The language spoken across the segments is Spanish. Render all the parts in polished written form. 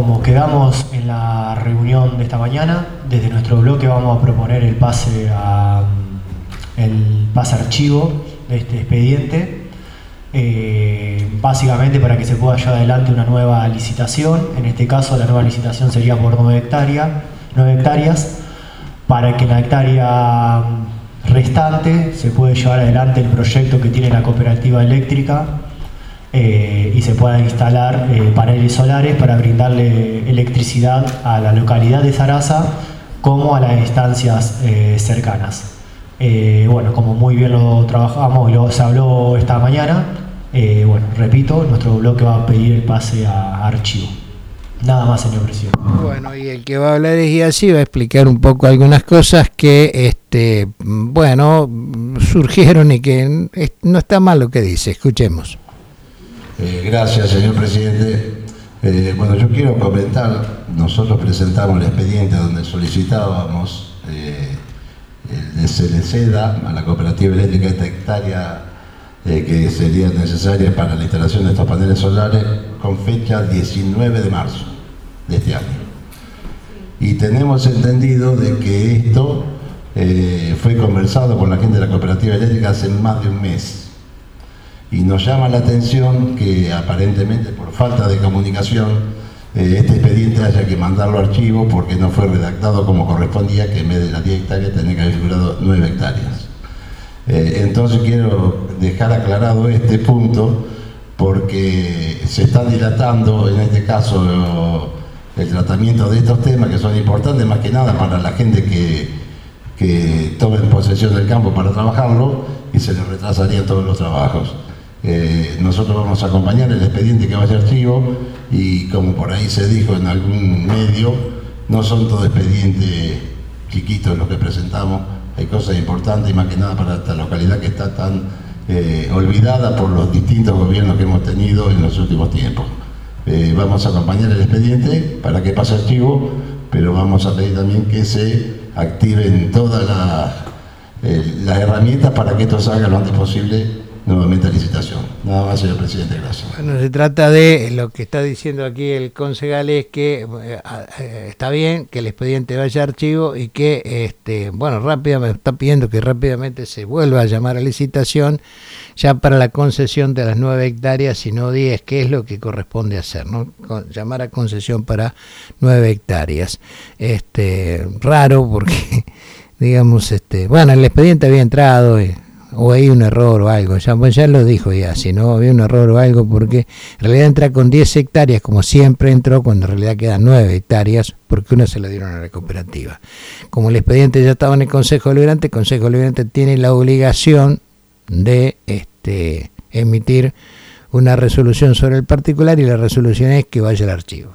como quedamos en la reunión de esta mañana, desde nuestro bloque vamos a proponer el pase archivo de este expediente, básicamente para que se pueda llevar adelante una nueva licitación. En este caso la nueva licitación sería por 9 hectáreas, para que en la hectárea restante se pueda llevar adelante el proyecto que tiene la cooperativa eléctrica y se puedan instalar paneles solares para brindarle electricidad a la localidad de Zaraza como a las estancias cercanas. Bueno, como muy bien lo trabajamos y se habló esta mañana, bueno, repito, nuestro bloque va a pedir el pase a archivo. Nada más, señor presidente. Bueno, y el que va a hablar es Iasi, va a explicar un poco algunas cosas que, bueno, surgieron y que no está mal lo que dice. Escuchemos. Gracias, señor presidente. Bueno, yo quiero comentar, nosotros presentamos el expediente donde solicitábamos se le ceda a la cooperativa eléctrica esta hectárea que sería necesaria para la instalación de estos paneles solares con fecha 19 de marzo de este año. Y tenemos entendido de que esto fue conversado con la gente de la cooperativa eléctrica hace más de un mes. Y nos llama la atención que aparentemente por falta de comunicación este expediente haya que mandarlo a archivo porque no fue redactado como correspondía, que en vez de las 10 hectáreas tenía que haber figurado 9 hectáreas. Entonces quiero dejar aclarado este punto porque se está dilatando en este caso el tratamiento de estos temas que son importantes más que nada para la gente que tome posesión del campo para trabajarlo y se le retrasarían todos los trabajos. Nosotros vamos a acompañar el expediente que vaya a archivo y como por ahí se dijo en algún medio, no son todos expedientes chiquitos los que presentamos, hay cosas importantes y más que nada para esta localidad que está tan olvidada por los distintos gobiernos que hemos tenido en los últimos tiempos. Vamos a acompañar el expediente para que pase archivo, pero vamos a pedir también que se activen todas las herramientas para que esto salga lo antes posible nuevamente a licitación. Nada más, señor presidente, gracias. Bueno, se trata de lo que está diciendo aquí el concejal es que está bien que el expediente vaya a archivo y que, bueno, rápidamente está pidiendo que rápidamente se vuelva a llamar a licitación ya para la concesión de las 9 hectáreas y no 10, que es lo que corresponde hacer, ¿no? Llamar a concesión para 9 hectáreas. Raro porque, digamos, bueno, el expediente había entrado o hay un error o algo, ya lo dijo ya, si no había un error o algo, porque en realidad entra con 10 hectáreas como siempre entró, cuando en realidad quedan 9 hectáreas, porque una se la dieron a la cooperativa. Como el expediente ya estaba en el Consejo Deliberante tiene la obligación de emitir una resolución sobre el particular y la resolución es que vaya al archivo.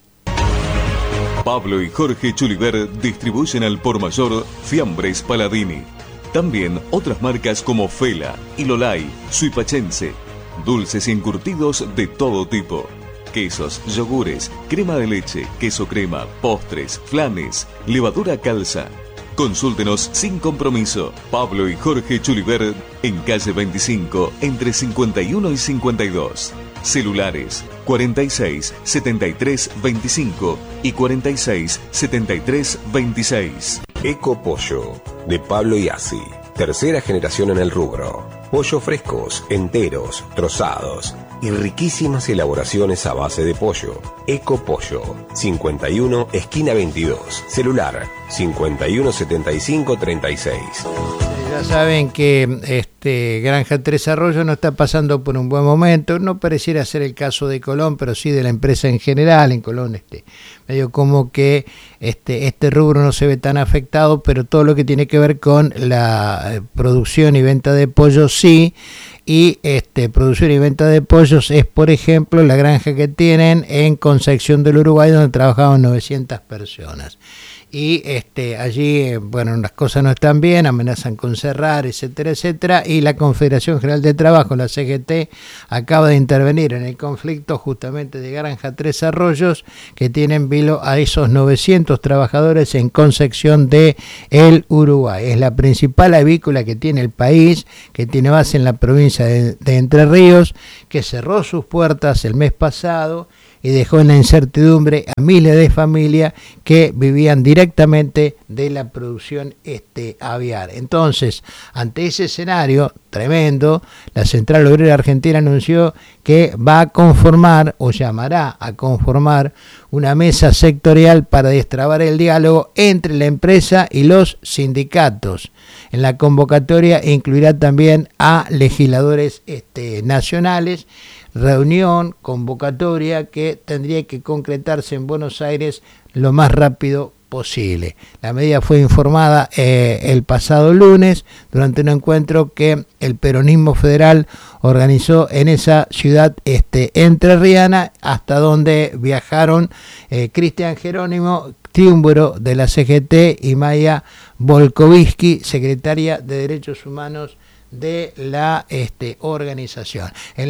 Pablo y Jorge Chuliver distribuyen al por mayor Fiambres Paladini. También otras marcas como Fela, Ilolay, Suipachense, dulces y encurtidos de todo tipo, quesos, yogures, crema de leche, queso crema, postres, flanes, levadura calza. Consúltenos sin compromiso. Pablo y Jorge Chuliver en calle 25, entre 51 y 52. Celulares 46 73 25 y 46 73 26. Eco Pollo, de Pablo Iasi. Tercera generación en el rubro. Pollo frescos, enteros, trozados y riquísimas elaboraciones a base de pollo. Eco Pollo, 51, esquina 22. Celular, 51 75 36. Ya saben que Granja Tres Arroyos no está pasando por un buen momento. No pareciera ser el caso de Colón, pero sí de la empresa en general. En Colón medio como que este rubro no se ve tan afectado, pero todo lo que tiene que ver con la producción y venta de pollos sí. Y producción y venta de pollos es, por ejemplo, la granja que tienen en Concepción del Uruguay, donde trabajaban 900 personas. Y allí, bueno, las cosas no están bien, amenazan con cerrar, etcétera, etcétera, y la Confederación General de Trabajo, la CGT, acaba de intervenir en el conflicto justamente de Granja Tres Arroyos, que tienen vilo a esos 900 trabajadores en Concepción del Uruguay. Es la principal avícola que tiene el país, que tiene base en la provincia de Entre Ríos, que cerró sus puertas el mes pasado y dejó en la incertidumbre a miles de familias que vivían directamente de la producción aviar. Entonces, ante ese escenario tremendo, la Central Obrera Argentina anunció que va a conformar o llamará a conformar una mesa sectorial para destrabar el diálogo entre la empresa y los sindicatos. En la convocatoria incluirá también a legisladores nacionales, reunión, convocatoria que tendría que concretarse en Buenos Aires lo más rápido posible. La medida fue informada el pasado lunes durante un encuentro que el peronismo federal organizó en esa ciudad entrerriana, hasta donde viajaron Cristian Jerónimo, triunviro de la CGT, y Maya Volkovitsky, secretaria de Derechos Humanos de la organización.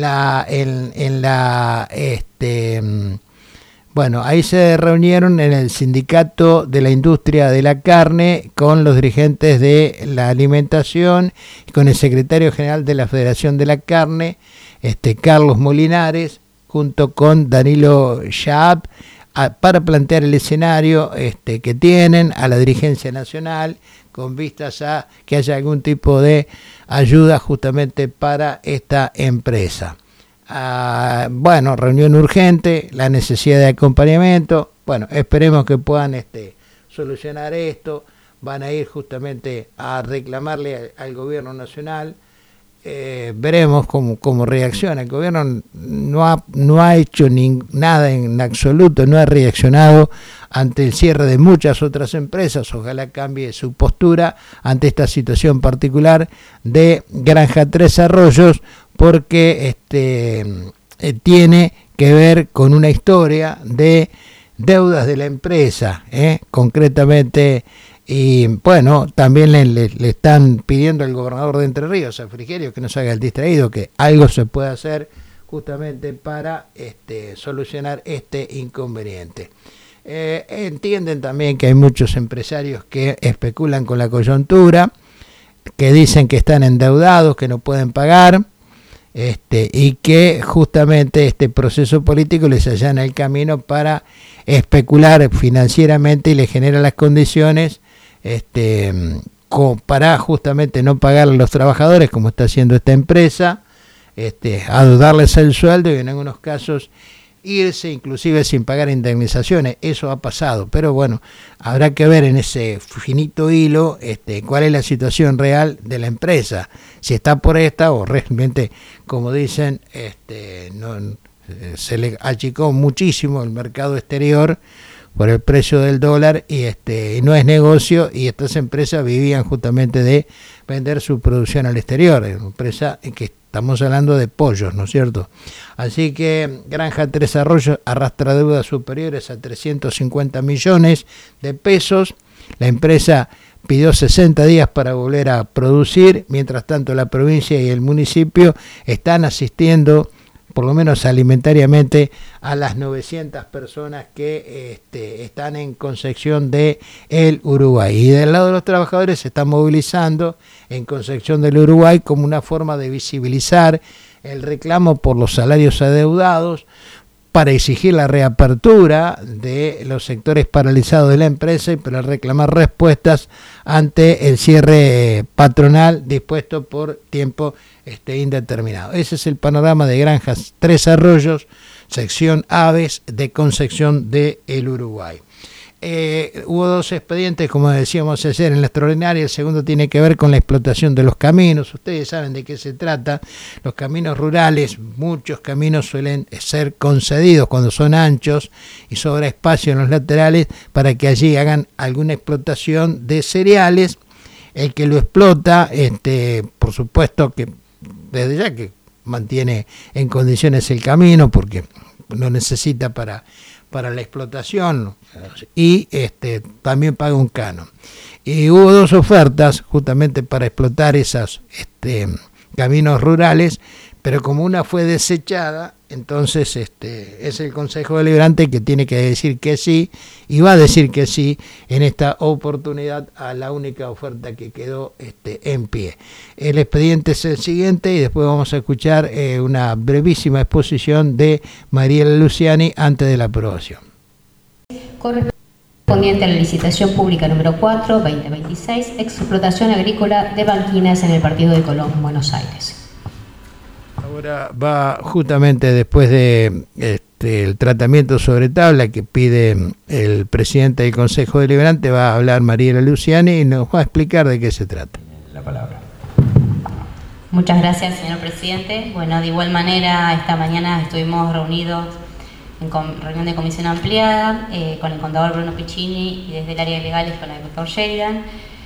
Bueno, ahí se reunieron en el sindicato de la industria de la carne con los dirigentes de la alimentación y con el secretario general de la Federación de la Carne, Carlos Molinares, junto con Danilo Schaap, para plantear el escenario que tienen a la dirigencia nacional, con vistas a que haya algún tipo de ayuda justamente para esta empresa. Bueno, reunión urgente, la necesidad de acompañamiento. Bueno, esperemos que puedan solucionar esto. Van a ir justamente a reclamarle al gobierno nacional. Veremos cómo reacciona. El gobierno no ha hecho nada en absoluto, no ha reaccionado ante el cierre de muchas otras empresas. Ojalá cambie su postura ante esta situación particular de Granja Tres Arroyos, porque tiene que ver con una historia de deudas de la empresa, concretamente. Y bueno, también le están pidiendo al gobernador de Entre Ríos, a Frigerio, que no se haga el distraído, que algo se puede hacer justamente para solucionar este inconveniente. Entienden también que hay muchos empresarios que especulan con la coyuntura, que dicen que están endeudados, que no pueden pagar, y que justamente este proceso político les allana el camino para especular financieramente y les genera las condiciones para justamente no pagarle a los trabajadores, como está haciendo esta empresa, a darles el sueldo y en algunos casos irse inclusive sin pagar indemnizaciones. Eso ha pasado, pero bueno, habrá que ver en ese finito hilo cuál es la situación real de la empresa, si está por esta o realmente, como dicen, se le achicó muchísimo el mercado exterior por el precio del dólar y no es negocio, y estas empresas vivían justamente de vender su producción al exterior. Es una empresa en que estamos hablando de pollos, ¿no es cierto? Así que Granja Tres Arroyos arrastra deudas superiores a 350 millones de pesos. La empresa pidió 60 días para volver a producir. Mientras tanto, la provincia y el municipio están asistiendo, por lo menos alimentariamente, a las 900 personas que están en Concepción del Uruguay. Y del lado de los trabajadores se están movilizando en Concepción del Uruguay como una forma de visibilizar el reclamo por los salarios adeudados, para exigir la reapertura de los sectores paralizados de la empresa y para reclamar respuestas ante el cierre patronal dispuesto por tiempo indeterminado. Ese es el panorama de Granjas Tres Arroyos, sección Aves de Concepción del Uruguay. Hubo dos expedientes, como decíamos ayer, en la extraordinaria. El segundo tiene que ver con la explotación de los caminos. Ustedes saben de qué se trata. Los caminos rurales, muchos caminos suelen ser concedidos cuando son anchos y sobra espacio en los laterales para que allí hagan alguna explotación de cereales. El que lo explota, por supuesto que desde ya que mantiene en condiciones el camino, porque no necesita para la explotación, y también paga un canon. Y hubo dos ofertas justamente para explotar esos caminos rurales, pero como una fue desechada, entonces es el Consejo Deliberante que tiene que decir que sí, y va a decir que sí en esta oportunidad a la única oferta que quedó en pie. El expediente es el siguiente y después vamos a escuchar una brevísima exposición de Mariela Luciani antes de la aprobación. Correspondiente a la licitación pública número 4, 2026, explotación agrícola de banquinas en el partido de Colón, Buenos Aires. Ahora va justamente después de el tratamiento sobre tabla que pide el presidente del Consejo Deliberante, va a hablar Mariela Luciani y nos va a explicar de qué se trata. La palabra. Muchas gracias, señor presidente. Bueno, de igual manera, esta mañana estuvimos reunidos en reunión de comisión ampliada con el contador Bruno Piccini y desde el área de legales con el doctor Sheridan,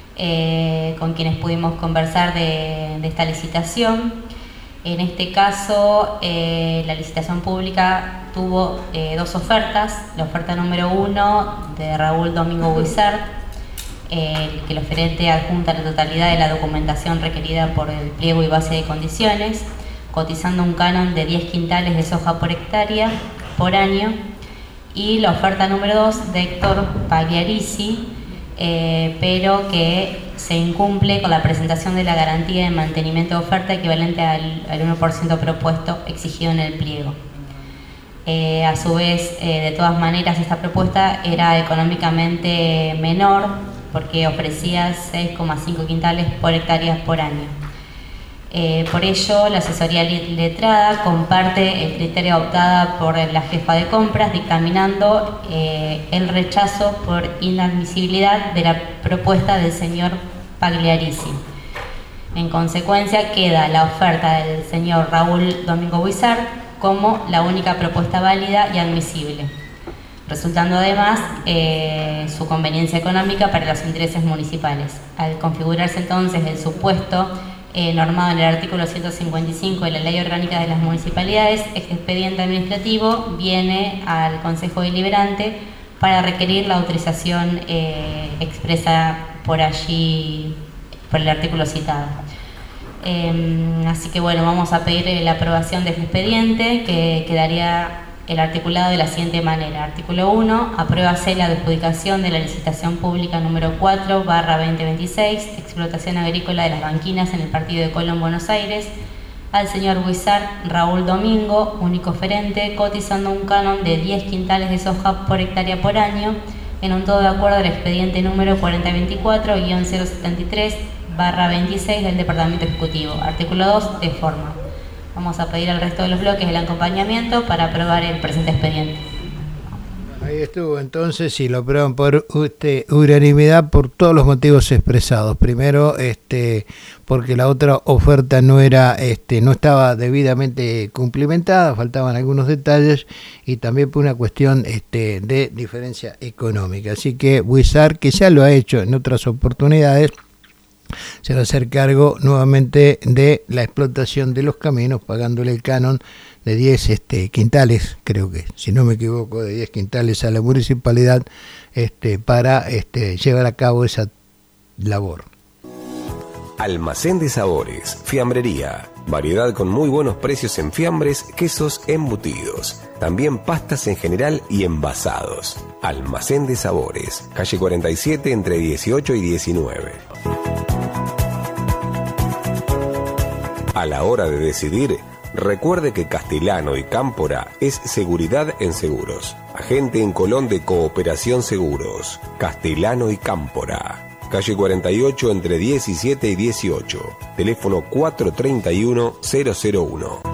con quienes pudimos conversar de esta licitación. En este caso, la licitación pública tuvo dos ofertas. La oferta número 1 de Raúl Domingo Guizart, que el oferente adjunta la totalidad de la documentación requerida por el pliego y base de condiciones, cotizando un canon de 10 quintales de soja por hectárea por año. Y la oferta número 2 de Héctor Pagliarisi, pero que se incumple con la presentación de la garantía de mantenimiento de oferta equivalente al 1% propuesto exigido en el pliego. A su vez, de todas maneras, esta propuesta era económicamente menor porque ofrecía 6,5 quintales por hectárea por año. Por ello, la asesoría letrada comparte el criterio adoptado por la jefa de compras, dictaminando el rechazo por inadmisibilidad de la propuesta del señor Pagliarisi. En consecuencia, queda la oferta del señor Raúl Domingo Guizart como la única propuesta válida y admisible, resultando además su conveniencia económica para los intereses municipales. Al configurarse entonces el supuesto normado en el artículo 155 de la Ley Orgánica de las Municipalidades, este expediente administrativo viene al Consejo Deliberante para requerir la autorización expresa por allí, por el artículo citado. Así que bueno, vamos a pedir la aprobación de este expediente, que quedaría el articulado de la siguiente manera. Artículo 1. Apruébase la adjudicación de la licitación pública número 4/2026, explotación agrícola de las banquinas en el partido de Colón, Buenos Aires, al señor Guizart Raúl Domingo, único oferente, cotizando un canon de 10 quintales de soja por hectárea por año, en un todo de acuerdo al expediente número 4024-073/26 del Departamento Ejecutivo. Artículo 2. De forma. Vamos a pedir al resto de los bloques el acompañamiento para aprobar el presente expediente. Ahí estuvo entonces, y lo aprueban por unanimidad por todos los motivos expresados. Primero, porque la otra oferta no estaba debidamente cumplimentada, faltaban algunos detalles, y también por una cuestión de diferencia económica. Así que Guizart, que ya lo ha hecho en otras oportunidades, se va a hacer cargo nuevamente de la explotación de los caminos, pagándole el canon de 10 quintales, creo que, si no me equivoco, de 10 quintales a la municipalidad para llevar a cabo esa labor. Almacén de Sabores, Fiambrería. Variedad con muy buenos precios en fiambres, quesos, embutidos. También pastas en general y envasados. Almacén de Sabores, calle 47 entre 18 y 19. A la hora de decidir, recuerde que Castellano y Cámpora es seguridad en seguros. Agente en Colón de Cooperación Seguros. Castellano y Cámpora. Calle 48 entre 17 y 18. Teléfono 431-001.